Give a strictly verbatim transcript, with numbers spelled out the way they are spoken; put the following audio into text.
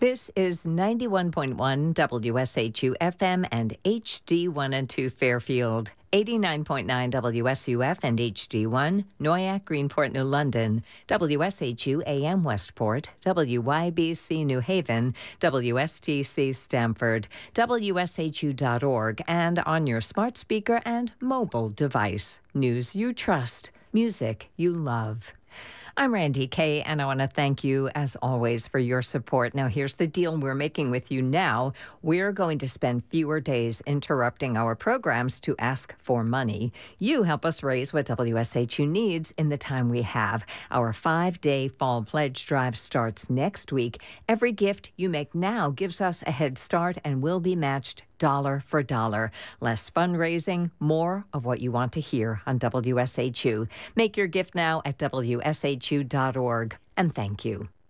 This is ninety-one point one W S H U F M and H D one and two Fairfield, eighty-nine point nine W S U F and H D one, Noyak, Greenport, New London, W S H U A M Westport, W Y B C New Haven, W S T C Stamford, W S H U dot org, and on your smart speaker and mobile device. News you trust, music you love. I'm Randy Kay, and I want to thank you, as always, for your support. Now, here's the deal we're making with you now. We're going to spend fewer days interrupting our programs to ask for money. You help us raise what W S H U needs in the time we have. Our five-day fall pledge drive starts next week. Every gift you make now gives us a head start and will be matched dollar for dollar. Less fundraising, more of what you want to hear on W S H U. Make your gift now at W S H U dot org, and thank you.